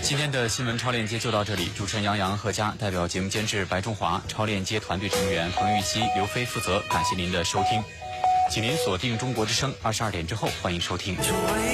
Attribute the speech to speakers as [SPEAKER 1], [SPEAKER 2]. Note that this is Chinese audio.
[SPEAKER 1] 今天的新闻超链接就到这里，主持人杨洋、何佳，代表节目监制白中华，超链接团队成员彭玉熙、刘飞负责，感谢您的收听，请您锁定中国之声，22点之后欢迎收听。